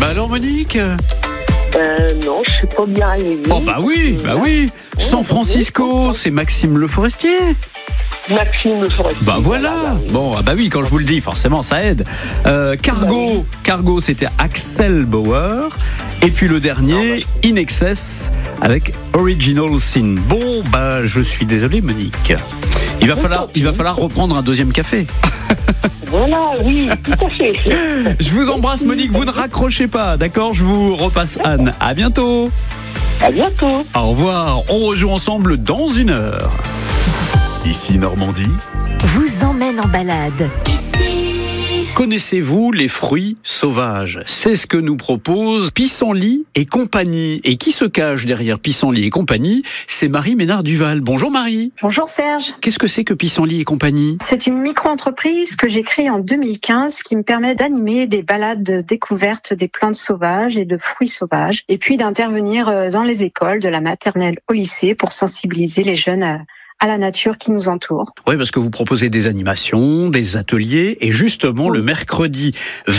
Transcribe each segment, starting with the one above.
Alors Monique? Non, je suis pas bien arrivée. Oh bah oui. San Francisco, c'est Maxime Le Forestier. Maxime Le Forestier. Bah voilà. Bon, bah oui, quand je vous le dis, forcément, ça aide. Cargo, c'était Axel Bauer. Et puis le dernier, In Excess, avec Original Sin. Bon, bah je suis désolé, Monique. Il va falloir reprendre un deuxième café. Voilà, oui, tout à fait. Je vous embrasse, Monique, vous ne raccrochez pas, d'accord? Je vous repasse Anne. À bientôt. À bientôt. Au revoir. On rejoue ensemble dans 1 heure. Ici Normandie, vous emmène en balade. Connaissez-vous les fruits sauvages? C'est ce que nous propose Pissenlit et compagnie. Et qui se cache derrière Pissenlit et compagnie? C'est Marie Ménard-Duval. Bonjour Marie. Bonjour Serge. Qu'est-ce que c'est que Pissenlit et compagnie? C'est une micro-entreprise que j'ai créée en 2015 qui me permet d'animer des balades de découverte des plantes sauvages et de fruits sauvages et puis d'intervenir dans les écoles de la maternelle au lycée pour sensibiliser les jeunes à la nature qui nous entoure. Oui, parce que vous proposez des animations, des ateliers, et justement, le mercredi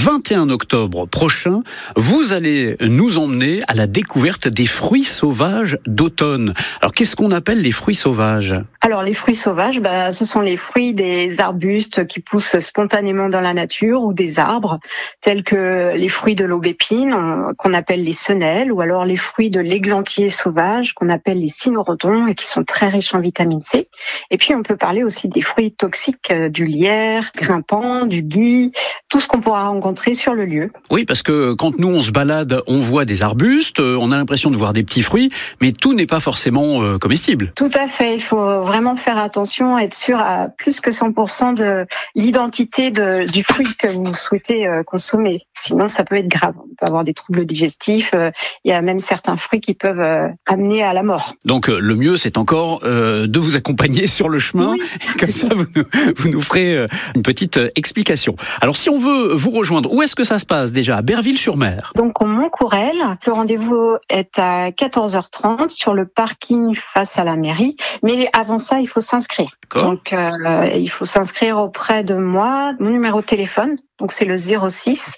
21 octobre prochain, vous allez nous emmener à la découverte des fruits sauvages d'automne. Alors, qu'est-ce qu'on appelle les fruits sauvages? Alors, les fruits sauvages, ce sont les fruits des arbustes qui poussent spontanément dans la nature ou des arbres, tels que les fruits de l'aubépine, qu'on appelle les senelles, ou alors les fruits de l'églantier sauvage, qu'on appelle les cynorrhodons, et qui sont très riches en vitamine C. Et puis, on peut parler aussi des fruits toxiques, du lierre, grimpant, du gui, tout ce qu'on pourra rencontrer sur le lieu. Oui, parce que quand nous, on se balade, on voit des arbustes, on a l'impression de voir des petits fruits, mais tout n'est pas forcément comestible. Tout à fait. Il faut vraiment faire attention, être sûr à plus que 100% de l'identité du fruit que vous souhaitez consommer. Sinon, ça peut être grave. On peut avoir des troubles digestifs. Il y a même certains fruits qui peuvent amener à la mort. Donc, le mieux, c'est encore de vous accompagner sur le chemin. Oui. Comme ça, vous nous ferez une petite explication. Alors, si on veut vous rejoindre, où est-ce que ça se passe déjà? À Berville-sur-Mer. Donc, au Mont-Courel. Le rendez-vous est à 14h30 sur le parking face à la mairie. Mais avant ça, il faut s'inscrire. Donc, il faut s'inscrire auprès de moi. Mon numéro de téléphone, donc c'est le 06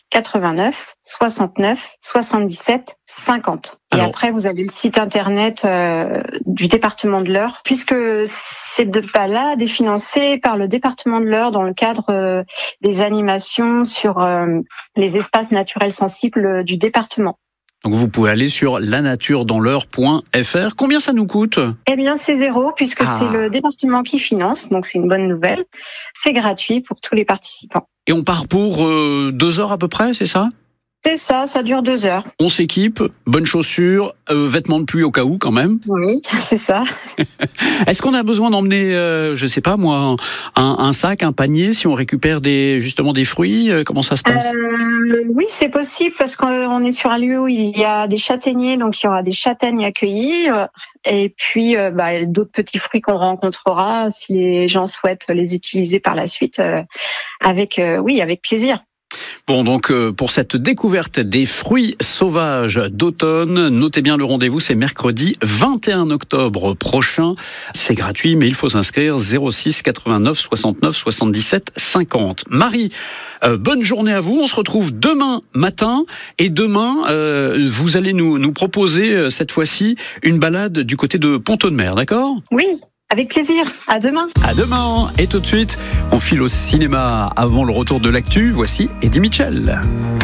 89 69 77 50. Et après, vous avez le site internet du département de l'Eure, puisque cette balade est financée par le département de l'Eure dans le cadre des animations sur les espaces naturels sensibles du département. Donc vous pouvez aller sur lanaturedansl'Eure.fr. Combien ça nous coûte? Eh bien c'est 0 puisque c'est le département qui finance, donc c'est une bonne nouvelle. C'est gratuit pour tous les participants. Et on part pour 2 heures à peu près, c'est ça? C'est ça, ça dure 2 heures. On s'équipe, bonnes chaussures, vêtements de pluie au cas où quand même. Oui, c'est ça. Est-ce qu'on a besoin d'emmener, je sais pas moi, un sac, un panier si on récupère justement des fruits? Comment ça se passe? Oui, c'est possible parce qu'on est sur un lieu où il y a des châtaigniers, donc il y aura des châtaignes accueillies. Et puis d'autres petits fruits qu'on rencontrera si les gens souhaitent les utiliser par la suite avec plaisir. Bon, donc pour cette découverte des fruits sauvages d'automne, notez bien le rendez-vous, c'est mercredi 21 octobre prochain. C'est gratuit, mais il faut s'inscrire 06 89 69 77 50. Marie, bonne journée à vous. On se retrouve demain matin. Et demain, vous allez nous proposer cette fois-ci une balade du côté de Pont-Audemer, d'accord? Oui. Avec plaisir. À demain. À demain. Et tout de suite, on file au cinéma avant le retour de l'actu. Voici Eddie Mitchell.